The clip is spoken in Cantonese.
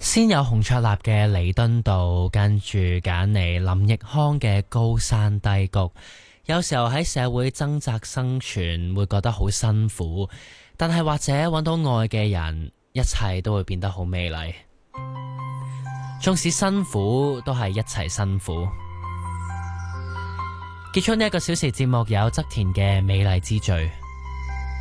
先有洪卓立嘅彌敦道，跟住揀嚟林奕匡嘅高山低谷。有時候喺社會掙扎生存，會覺得好辛苦，但係或者揾到愛嘅人，一切都會變得好美麗。縱使辛苦，都係一齊辛苦。結束呢一個小時節目，有側田嘅美麗之最。